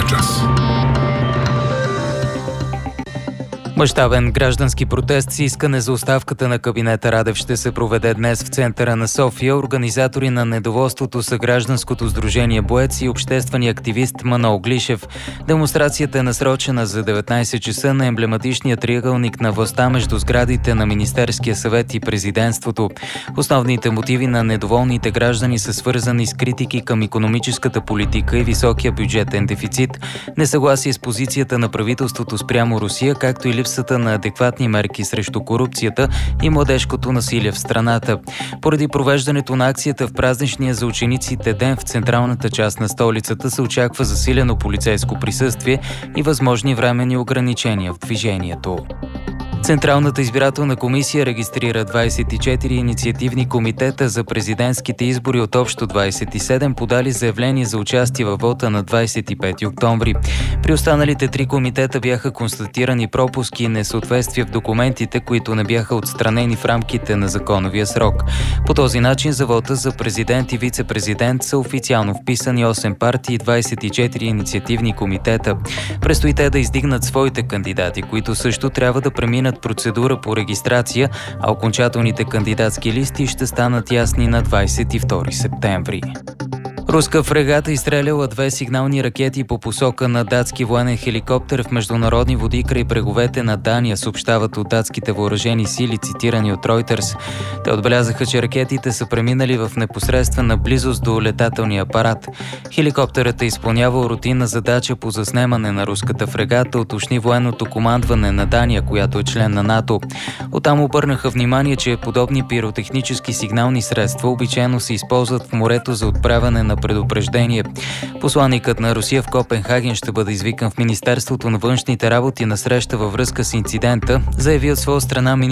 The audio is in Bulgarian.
час. Мащабен граждански протест с искане за оставката на кабинета Радев ще се проведе днес в центъра на София. Организатори на недоволството са Гражданското сдружение Боец и обществения активист Манол Глишев. Демонстрацията е насрочена за 19 часа на емблематичния триъгълник на властта между сградите на Министерския съвет и президентството. Основните мотиви на недоволните граждани са свързани с критики към икономическата политика и високия бюджетен дефицит, несъгласие с позицията на правителството спрямо Русия, както и липсата на адекватни мерки срещу корупцията и младежкото насилие в страната. Поради провеждането на акцията в празничния за учениците ден в централната част на столицата се очаква засилено полицейско присъствие и възможни временни ограничения в движението. Централната избирателна комисия регистрира 24 инициативни комитета за президентските избори от общо 27, подали заявление за участие във вота на 25 октомври. При останалите 3 комитета бяха констатирани пропуски и несъответствия в документите, които не бяха отстранени в рамките на законовия срок. По този начин за вота за президент и вице-президент са официално вписани 8 партии и 24 инициативни комитета. Предстои те да издигнат своите кандидати, които също трябва да преминат процедура по регистрация, а окончателните кандидатски листи ще станат ясни на 22 септември. Руска фрегата изстреляла 2 сигнални ракети по посока на датски военен хеликоптер в международни води край бреговете на Дания, съобщават от датските въоръжени сили, цитирани от Reuters. Те отбелязаха, че ракетите са преминали в непосредствена близост до летателния апарат. Хеликоптерът е изпълнявал рутинна задача по заснемане на руската фрегата, уточни военното командване на Дания, която е член на НАТО. Оттам обърнаха внимание, че подобни пиротехнически сигнални средства обичайно се използват в морето за отправяне на предупреждение. Посланикът на Русия в Копенхаген ще бъде извикан в Министерството на външните работи на среща във връзка с инцидента, заяви от своя страна